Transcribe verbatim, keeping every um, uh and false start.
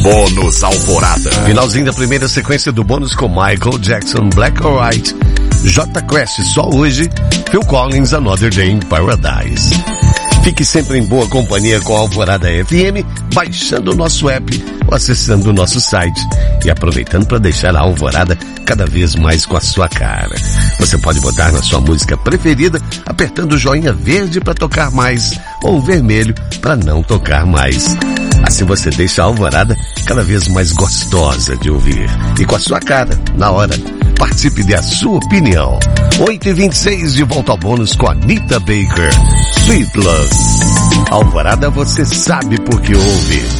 Bônus Alvorada. Finalzinho da primeira sequência do bônus com Michael Jackson, Black or White, J Quest, Só Hoje, Phil Collins, Another Day in Paradise. Fique sempre em boa companhia com a Alvorada F M, baixando o nosso app ou acessando o nosso site e aproveitando para deixar a Alvorada cada vez mais com a sua cara. Você pode botar na sua música preferida, apertando o joinha verde para tocar mais ou o vermelho para não tocar mais. Assim você deixa a Alvorada cada vez mais gostosa de ouvir e com a sua cara, na hora. Participe e dê a sua opinião. oito e vinte e seis, de volta ao bônus com Anita Baker. Sweet Love. Alvorada, você sabe por que ouve.